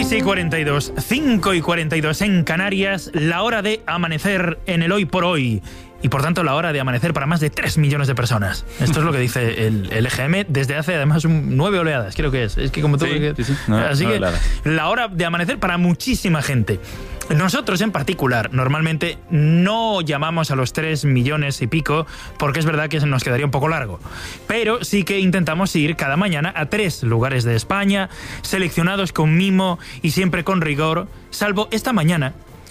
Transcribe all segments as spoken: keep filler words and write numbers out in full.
seis y cuarenta y dos, cinco y cuarenta y dos en Canarias, la hora de amanecer en el hoy por hoy. Y por tanto la hora de amanecer para más de tres millones de personas. Esto es lo que dice el, el E G M desde hace además un, nueve oleadas, creo que es. Es que como tú... Sí, que, sí, sí. No, así no que oleadas. La hora de amanecer para muchísima gente. Nosotros en particular normalmente no llamamos a los tres millones y pico porque es verdad que nos quedaría un poco largo. Pero sí que intentamos ir cada mañana a tres lugares de España, seleccionados con mimo y siempre con rigor, salvo esta mañana,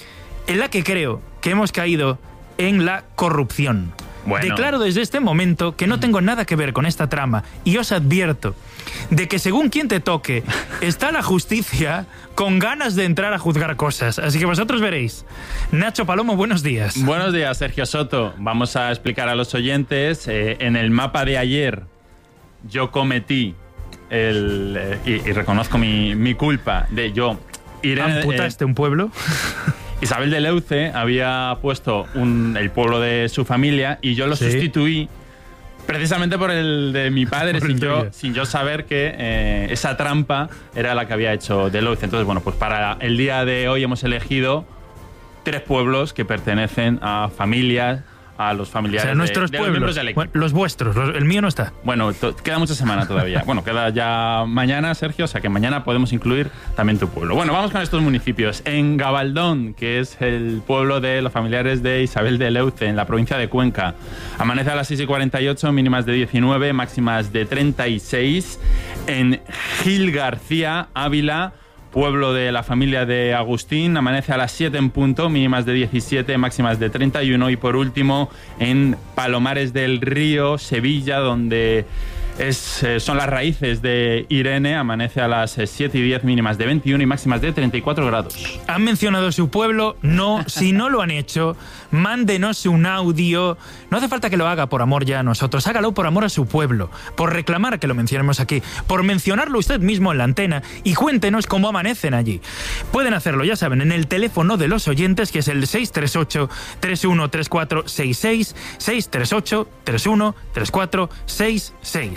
en la que creo que hemos caído en la corrupción. Bueno. Declaro desde este momento que no tengo nada que ver con esta trama y os advierto de que según quien te toque, está la justicia con ganas de entrar a juzgar cosas. Así que vosotros veréis. Nacho Palomo, buenos días. Buenos días, Sergio Soto. Vamos a explicar a los oyentes. Eh, en el mapa de ayer yo cometí el, eh, y, y reconozco mi, mi culpa de yo... Irene, ¿Amputaste eh, un pueblo? Isabel de Leuce había puesto un, el pueblo de su familia y yo lo Sí. sustituí precisamente por el de mi padre, Por el sin yo, tuyo. sin yo saber que eh, esa trampa era la que había hecho de Leuce. Entonces, bueno, pues para el día de hoy hemos elegido tres pueblos que pertenecen a familias, a los O familiares sea, nuestros de, de los miembros pueblos. del equipo. Bueno, los vuestros, los- el mío no está. Bueno, to- queda mucha semana todavía. Bueno, queda ya mañana, Sergio, o sea que mañana podemos incluir también tu pueblo. Bueno, vamos con estos municipios. En Gabaldón, que es el pueblo de los familiares de Isabel de Leuce, en la provincia de Cuenca, amanece a las seis y cuarenta y ocho, mínimas de diecinueve, máximas de treinta y seis. En Gil García, Ávila, pueblo de la familia de Agustín, amanece a las siete en punto, mínimas de diecisiete, máximas de treinta y uno. Y por último, en Palomares del Río, Sevilla, donde es, eh, son las raíces de Irene, amanece a las eh, siete y diez, mínimas de veintiuno y máximas de treinta y cuatro grados. ¿Han mencionado su pueblo? No. Si no lo han hecho, mándenos un audio. No hace falta que lo haga por amor ya a nosotros. Hágalo por amor a su pueblo. Por reclamar que lo mencionemos aquí. Por mencionarlo usted mismo en la antena. Y cuéntenos cómo amanecen allí. Pueden hacerlo, ya saben, en el teléfono de los oyentes, que es el seis tres ocho, tres uno tres cuatro seis seis. seis tres ocho, tres uno tres cuatro seis seis.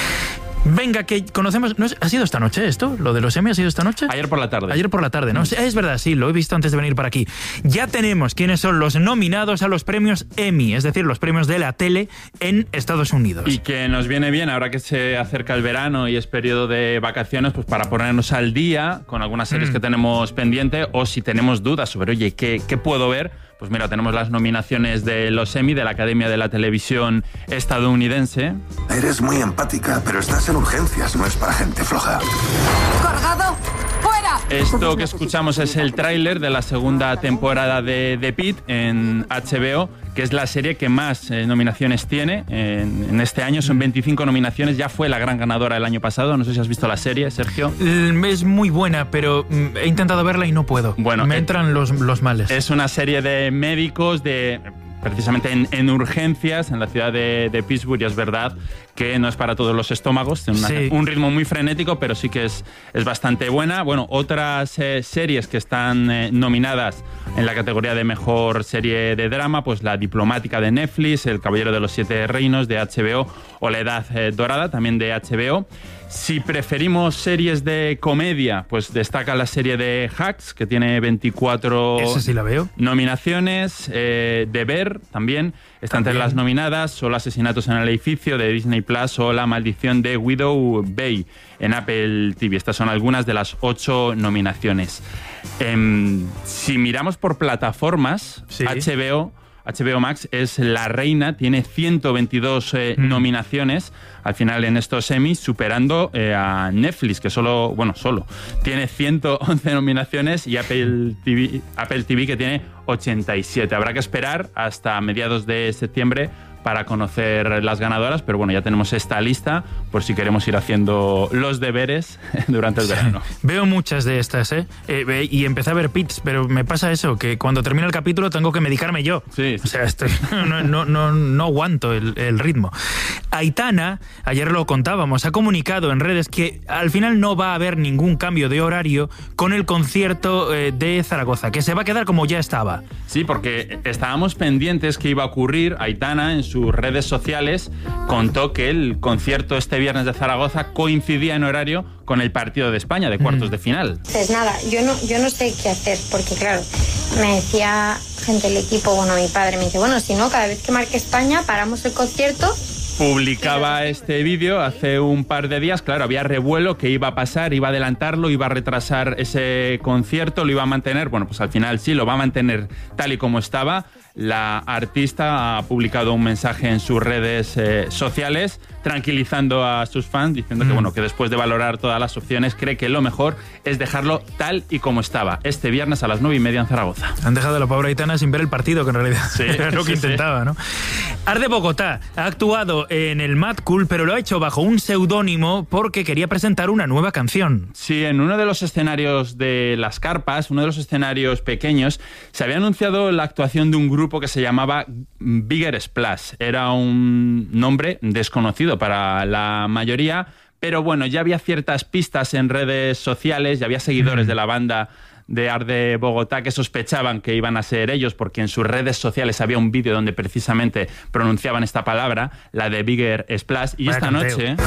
Venga, que conocemos... ¿no es- ¿Ha sido esta noche esto? ¿Lo de los Emmy ha sido esta noche? Ayer por la tarde. Ayer por la tarde, ¿no? Es verdad, sí, lo he visto antes de venir para aquí. Ya tenemos quiénes son los nominados a los premios Emmy, es decir, los premios de la tele en Estados Unidos. Y que nos viene bien ahora que se acerca el verano y es periodo de vacaciones, pues para ponernos al día con algunas series Mm. que tenemos pendiente, o si tenemos dudas sobre, oye, ¿qué, qué puedo ver? Pues mira, tenemos las nominaciones de los Emmy, de la Academia de la Televisión estadounidense. Eres muy empática, pero estás en urgencias, no es para gente floja. ¡Cargado! ¡Fuera! Esto que escuchamos es el tráiler de la segunda temporada de The Pitt en H B O, que es la serie que más eh, nominaciones tiene en, en este año. Son veinticinco nominaciones, ya fue la gran ganadora el año pasado. No sé si has visto la serie, Sergio. Mm, Es muy buena, pero mm, he intentado verla y no puedo. Bueno, me eh, entran los, los males. Es una serie de médicos de precisamente en, en urgencias en la ciudad de, de Pittsburgh, y es verdad que no es para todos los estómagos, tiene una- Sí. un ritmo muy frenético, pero sí que es, es bastante buena. Bueno, otras eh, series que están eh, nominadas en la categoría de mejor serie de drama, pues La Diplomática de Netflix, El Caballero de los Siete Reinos de H B O o La Edad eh, Dorada, también de H B O. Si preferimos series de comedia, pues destaca la serie de Hacks, que tiene veinticuatro Esa sí la veo. nominaciones. eh, De Ver también está entre También. las nominadas. Solo Asesinatos en el Edificio de Disney Plus o La Maldición de Widow Bay en Apple T V. Estas son algunas de las ocho nominaciones. Em, si miramos por plataformas, Sí. H B O... H B O Max es la reina, tiene ciento veintidós eh, Mm. nominaciones al final en estos Emmys, superando eh, a Netflix, que solo, bueno, solo tiene ciento once nominaciones, y Apple T V, Apple T V que tiene ochenta y siete. Habrá que esperar hasta mediados de septiembre para conocer las ganadoras, pero bueno, ya tenemos esta lista por si queremos ir haciendo los deberes durante el verano. Veo muchas de estas, ¿eh? Eh, ve- Y empecé a ver pits, pero me pasa eso, que cuando termina el capítulo tengo que medicarme yo. Sí, O sea, estoy, no, no, no, no aguanto el, el ritmo. Aitana, ayer lo contábamos, ha comunicado en redes que al final no va a haber ningún cambio de horario con el concierto eh, de Zaragoza, que se va a quedar como ya estaba. Sí, porque estábamos pendientes que iba a ocurrir. Aitana, en su sus redes sociales contó que el concierto este viernes de Zaragoza coincidía en horario con el partido de España de cuartos mm. de final. Pues nada, yo no, yo no sé qué hacer, porque claro, me decía gente del equipo, bueno, mi padre me dice, bueno, si no, cada vez que marque España paramos el concierto. Publicaba este vídeo hace un par de días, claro, había revuelo, que iba a pasar, iba a adelantarlo, iba a retrasar ese concierto, lo iba a mantener, bueno, pues al final sí, lo va a mantener tal y como estaba. La artista ha publicado un mensaje en sus redes eh, sociales tranquilizando a sus fans, diciendo mm. que, bueno, que después de valorar todas las opciones cree que lo mejor es dejarlo tal y como estaba, este viernes a las nueve y media en Zaragoza. Han dejado a la pobre Aitana sin ver el partido, que en realidad sí, era lo que sí, intentaba, sí. ¿no? Arde Bogotá ha actuado en el Mad Cool, pero lo ha hecho bajo un seudónimo porque quería presentar una nueva canción. Sí, en uno de los escenarios de las carpas, uno de los escenarios pequeños, se había anunciado la actuación de un grupo que se llamaba Bigger Splash. Era un nombre desconocido para la mayoría, pero bueno, ya había ciertas pistas en redes sociales, ya había seguidores mm. de la banda de Arde Bogotá que sospechaban que iban a ser ellos, porque en sus redes sociales había un vídeo donde precisamente pronunciaban esta palabra, la de Bigger Splash, y Vaya esta canteo. noche...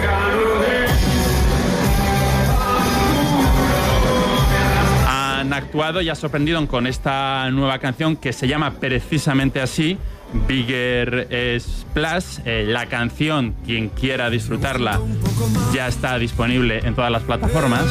han actuado y ha sorprendido con esta nueva canción que se llama precisamente así, Bigger Splash. Eh, la canción, quien quiera disfrutarla, ya está disponible en todas las plataformas.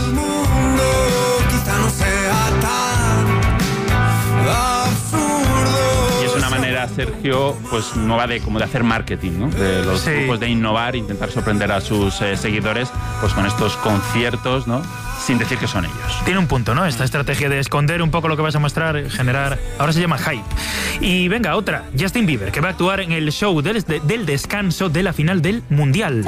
Y es una manera, Sergio, pues nueva de como de hacer marketing, ¿no? De los sí. grupos de innovar, intentar sorprender a sus eh, seguidores, pues con estos conciertos, ¿no? Sin decir que son ellos. Tiene un punto, ¿no? Esta estrategia de esconder un poco lo que vas a mostrar, generar... Ahora se llama hype. Y venga, otra. Justin Bieber, que va a actuar en el show del, del descanso de la final del Mundial.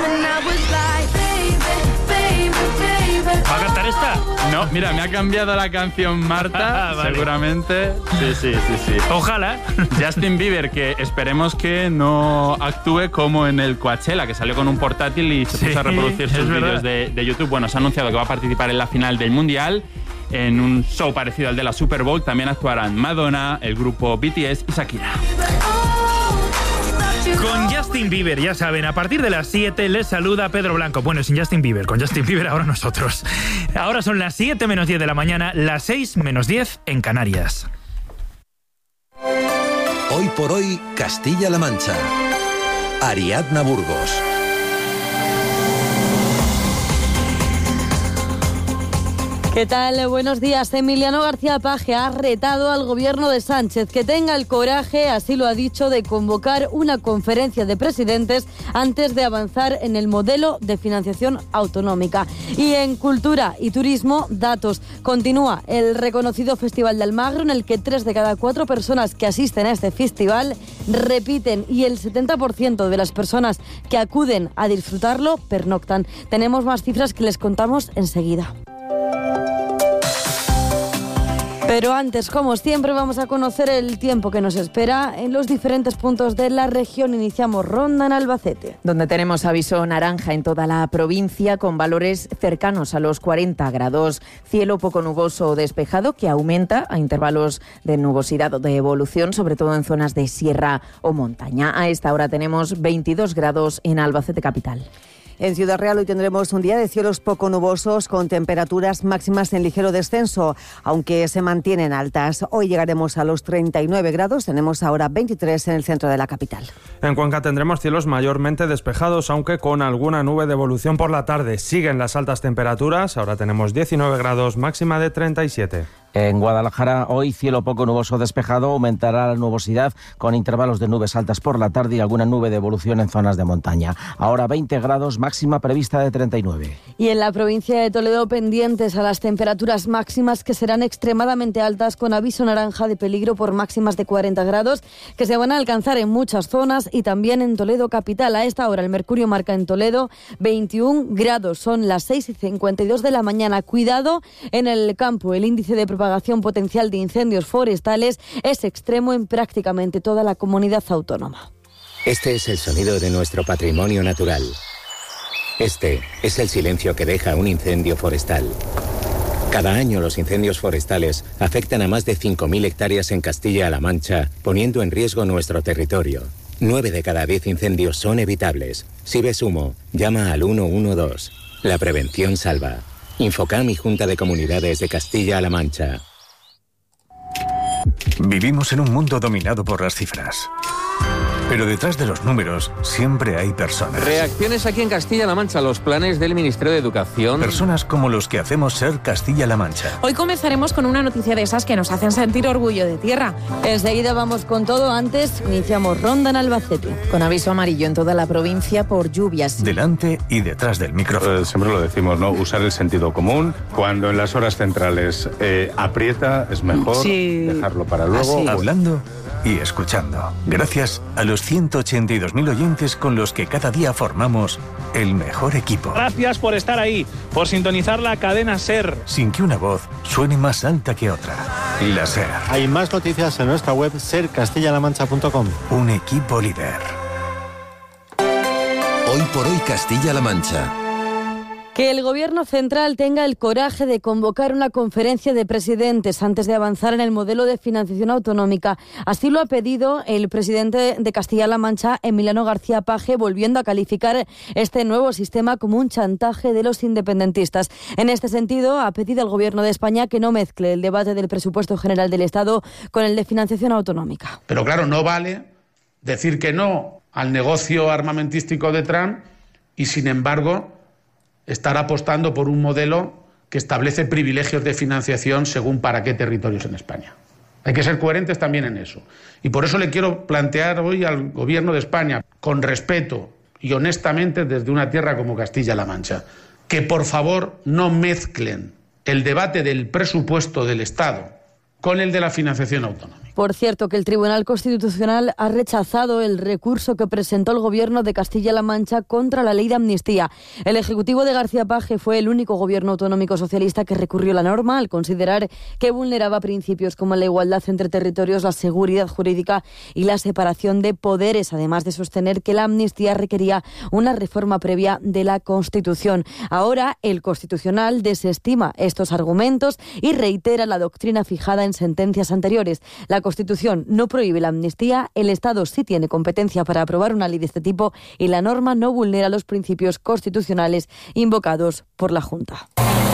¿Va a cantar esta? No, mira, me ha cambiado la canción Marta, vale. seguramente. Sí, sí, sí, sí. Ojalá. Justin Bieber, que esperemos que no actúe como en el Coachella, que salió con un portátil y se sí, puso a reproducir sus vídeos de, de YouTube. Bueno, se ha anunciado que va a participar en la final del Mundial. En un show parecido al de la Super Bowl también actuarán Madonna, el grupo B T S y Shakira. Con Justin Bieber, ya saben, a partir de las siete les saluda Pedro Blanco. Bueno, sin Justin Bieber, con Justin Bieber ahora nosotros. Ahora son las siete menos diez de la mañana, las seis menos diez en Canarias. Hoy por hoy, Castilla-La Mancha. Ariadna Burgos. ¿Qué tal? Buenos días. Emiliano García Paje ha retado al gobierno de Sánchez que tenga el coraje, así lo ha dicho, de convocar una conferencia de presidentes antes de avanzar en el modelo de financiación autonómica. Y en cultura y turismo, datos. Continúa el reconocido Festival de Almagro, en el que tres de cada cuatro personas que asisten a este festival repiten y el setenta por ciento de las personas que acuden a disfrutarlo pernoctan. Tenemos más cifras que les contamos enseguida. Pero antes, como siempre, vamos a conocer el tiempo que nos espera en los diferentes puntos de la región. Iniciamos ronda en Albacete, donde tenemos aviso naranja en toda la provincia con valores cercanos a los cuarenta grados. Cielo poco nuboso o despejado que aumenta a intervalos de nubosidad o de evolución, sobre todo en zonas de sierra o montaña. A esta hora tenemos veintidós grados en Albacete capital. En Ciudad Real hoy tendremos un día de cielos poco nubosos con temperaturas máximas en ligero descenso, aunque se mantienen altas. Hoy llegaremos a los treinta y nueve grados, tenemos ahora veintitrés en el centro de la capital. En Cuenca tendremos cielos mayormente despejados, aunque con alguna nube de evolución por la tarde. Siguen las altas temperaturas, ahora tenemos diecinueve grados, máxima de treinta y siete. En Guadalajara, hoy cielo poco nuboso despejado, aumentará la nubosidad con intervalos de nubes altas por la tarde y alguna nube de evolución en zonas de montaña. Ahora veinte grados, máxima prevista de treinta y nueve. Y en la provincia de Toledo, pendientes a las temperaturas máximas que serán extremadamente altas, con aviso naranja de peligro por máximas de cuarenta grados, que se van a alcanzar en muchas zonas y también en Toledo capital. A esta hora el mercurio marca en Toledo veintiún grados, son las seis y cincuenta y dos de la mañana. Cuidado en el campo, el índice de propagación potencial de incendios forestales es extremo en prácticamente toda la comunidad autónoma. Este es el sonido de nuestro patrimonio natural. Este es el silencio que deja un incendio forestal. Cada año los incendios forestales afectan a más de cinco mil hectáreas en Castilla-La Mancha, poniendo en riesgo nuestro territorio. nueve de cada diez incendios son evitables. Si ves humo, llama al uno uno dos. La prevención salva. Infocam y Junta de Comunidades de Castilla-La Mancha. Vivimos en un mundo dominado por las cifras. Pero detrás de los números siempre hay personas. Reacciones aquí en Castilla-La Mancha a los planes del Ministerio de Educación. Personas como los que hacemos Ser Castilla-La Mancha. Hoy comenzaremos con una noticia de esas que nos hacen sentir orgullo de tierra. Enseguida vamos con todo. Antes iniciamos ronda en Albacete. Con aviso amarillo en toda la provincia por lluvias. Delante y detrás del micrófono. Eh, siempre lo decimos, ¿no? Usar el sentido común. Cuando en las horas centrales eh, aprieta, es mejor sí. dejarlo para luego. Así. Hablando y escuchando. Gracias a los ciento ochenta y dos mil oyentes con los que cada día formamos el mejor equipo. Gracias por estar ahí, por sintonizar la cadena SER. Sin que una voz suene más alta que otra. La SER. Hay más noticias en nuestra web ser castilla la mancha punto com. Un equipo líder. Hoy por hoy Castilla-La Mancha. Que el Gobierno central tenga el coraje de convocar una conferencia de presidentes antes de avanzar en el modelo de financiación autonómica. Así lo ha pedido el presidente de Castilla-La Mancha, Emiliano García Paje, volviendo a calificar este nuevo sistema como un chantaje de los independentistas. En este sentido, ha pedido al Gobierno de España que no mezcle el debate del presupuesto general del Estado con el de financiación autonómica. Pero claro, no vale decir que no al negocio armamentístico de Trump y, sin embargo, estar apostando por un modelo que establece privilegios de financiación según para qué territorios en España. Hay que ser coherentes también en eso. Y por eso le quiero plantear hoy al Gobierno de España, con respeto y honestamente desde una tierra como Castilla-La Mancha, que por favor no mezclen el debate del presupuesto del Estado con el de la financiación autonómica. Por cierto, que el Tribunal Constitucional ha rechazado el recurso que presentó el Gobierno de Castilla-La Mancha contra la ley de amnistía. El Ejecutivo de García Paje fue el único gobierno autonómico socialista que recurrió la norma al considerar que vulneraba principios como la igualdad entre territorios, la seguridad jurídica y la separación de poderes, además de sostener que la amnistía requería una reforma previa de la Constitución. Ahora, el Constitucional desestima estos argumentos y reitera la doctrina fijada en sentencias anteriores. La Constitución no prohíbe la amnistía, el Estado sí tiene competencia para aprobar una ley de este tipo y la norma no vulnera los principios constitucionales invocados por la Junta.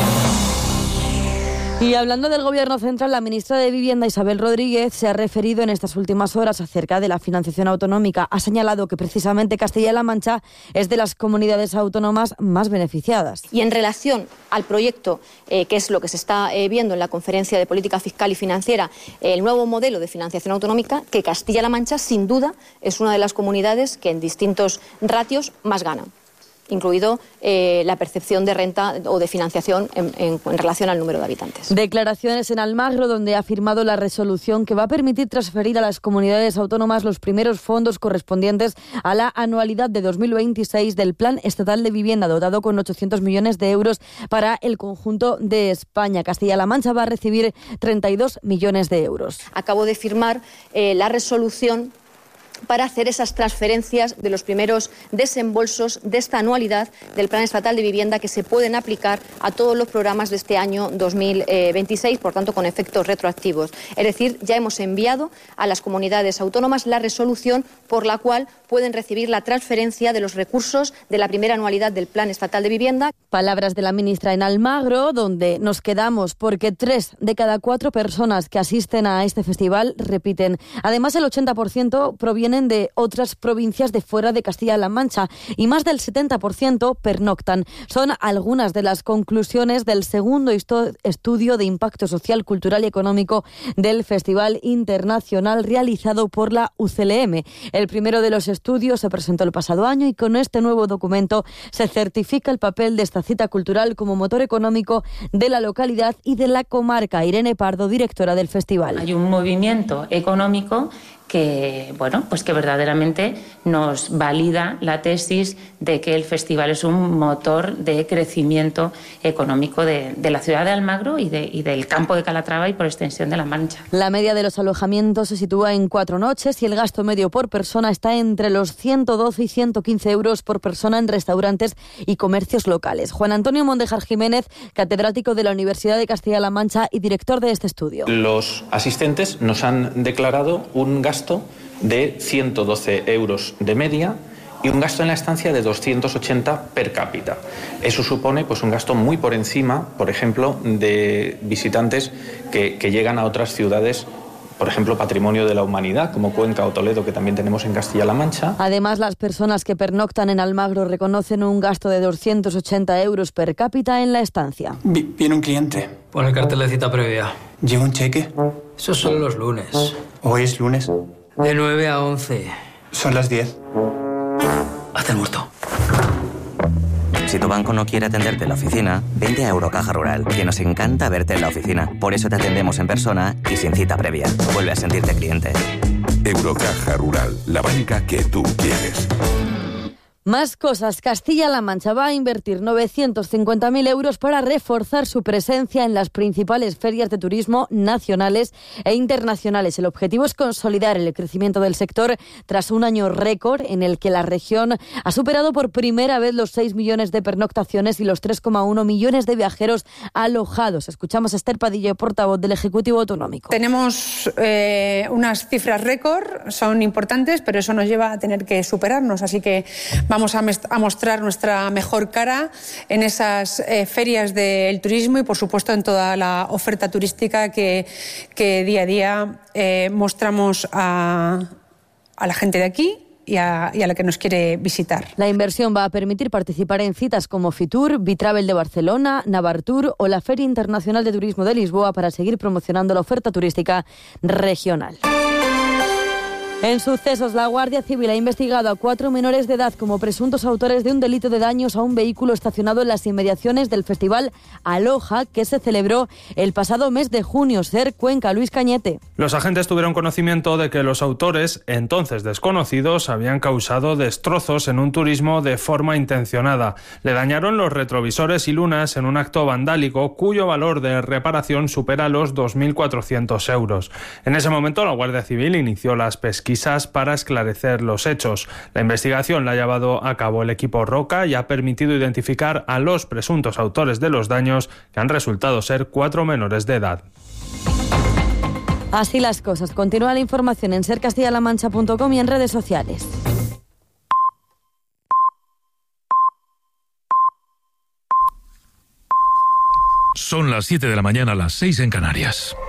Y hablando del Gobierno central, la ministra de Vivienda, Isabel Rodríguez, se ha referido en estas últimas horas acerca de la financiación autonómica. Ha señalado que precisamente Castilla-La Mancha es de las comunidades autónomas más beneficiadas. Y en relación al proyecto, eh, que es lo que se está eh, viendo en la Conferencia de Política Fiscal y Financiera, eh, el nuevo modelo de financiación autonómica, que Castilla-La Mancha, sin duda, es una de las comunidades que en distintos ratios más ganan, incluido eh, la percepción de renta o de financiación en, en, en relación al número de habitantes. Declaraciones en Almagro, donde ha firmado la resolución que va a permitir transferir a las comunidades autónomas los primeros fondos correspondientes a la anualidad de dos mil veintiséis del Plan Estatal de Vivienda, dotado con ochocientos millones de euros para el conjunto de España. Castilla-La Mancha va a recibir treinta y dos millones de euros. Acabo de firmar eh, la resolución para hacer esas transferencias de los primeros desembolsos de esta anualidad del Plan Estatal de Vivienda que se pueden aplicar a todos los programas de este año dos mil veintiséis, por tanto con efectos retroactivos. Es decir, ya hemos enviado a las comunidades autónomas la resolución por la cual pueden recibir la transferencia de los recursos de la primera anualidad del Plan Estatal de Vivienda. Palabras de la ministra en Almagro, donde nos quedamos porque tres de cada cuatro personas que asisten a este festival repiten. Además, el ochenta por ciento proviene de otras provincias de fuera de Castilla-La Mancha y más del setenta por ciento pernoctan. Son algunas de las conclusiones del segundo estudio de impacto social, cultural y económico del Festival Internacional realizado por la U C L M. El primero de los estudios se presentó el pasado año y con este nuevo documento se certifica el papel de esta cita cultural como motor económico de la localidad y de la comarca. Irene Pardo, directora del festival. Hay un movimiento económico que, bueno, pues que verdaderamente nos valida la tesis de que el festival es un motor de crecimiento económico de, de la ciudad de Almagro y, de, y del campo de Calatrava y por extensión de La Mancha. La media de los alojamientos se sitúa en cuatro noches y el gasto medio por persona está entre los ciento doce y ciento quince euros por persona en restaurantes y comercios locales. Juan Antonio Mondejar Jiménez, catedrático de la Universidad de Castilla-La Mancha y director de este estudio. Los asistentes nos han declarado un gasto de ciento doce euros de media y un gasto en la estancia de doscientos ochenta per cápita. Eso supone pues, un gasto muy por encima, por ejemplo, de visitantes que, que llegan a otras ciudades, por ejemplo, Patrimonio de la Humanidad, como Cuenca o Toledo, que también tenemos en Castilla-La Mancha. Además, las personas que pernoctan en Almagro reconocen un gasto de doscientos ochenta euros per cápita en la estancia. Viene un cliente. Pon el cartel de cita previa. ¿Lleva un cheque? Esos son los lunes. ¿Hoy es lunes? De nueve a once. Son las diez. Haz el muerto. Si tu banco no quiere atenderte en la oficina, vente a Eurocaja Rural, que nos encanta verte en la oficina. Por eso te atendemos en persona y sin cita previa. Vuelve a sentirte cliente. Eurocaja Rural, la banca que tú quieres. Más cosas. Castilla-La Mancha va a invertir novecientos cincuenta mil euros para reforzar su presencia en las principales ferias de turismo nacionales e internacionales. El objetivo es consolidar el crecimiento del sector tras un año récord en el que la región ha superado por primera vez los seis millones de pernoctaciones y los tres coma uno millones de viajeros alojados. Escuchamos a Esther Padilla, portavoz del Ejecutivo Autonómico. Tenemos eh, unas cifras récord, son importantes, pero eso nos lleva a tener que superarnos. Así que vamos a, a mostrar nuestra mejor cara en esas eh, ferias del turismo y, por supuesto, en toda la oferta turística que, que día a día eh, mostramos a, a la gente de aquí y a, y a la que nos quiere visitar. La inversión va a permitir participar en citas como Fitur, Bitravel de Barcelona, Navartur o la Feria Internacional de Turismo de Lisboa para seguir promocionando la oferta turística regional. En sucesos, la Guardia Civil ha investigado a cuatro menores de edad como presuntos autores de un delito de daños a un vehículo estacionado en las inmediaciones del Festival Aloha, que se celebró el pasado mes de junio. Ser Cuenca, Luis Cañete. Los agentes tuvieron conocimiento de que los autores, entonces desconocidos, habían causado destrozos en un turismo de forma intencionada. Le dañaron los retrovisores y lunas en un acto vandálico cuyo valor de reparación supera los dos mil cuatrocientos euros. En ese momento, la Guardia Civil inició las pesquisas para esclarecer los hechos. La investigación la ha llevado a cabo el equipo Roca y ha permitido identificar a los presuntos autores de los daños, que han resultado ser cuatro menores de edad. Así las cosas. Continúa la información en ser castilla la mancha punto com y en redes sociales. Son las siete de la mañana, las seis en Canarias.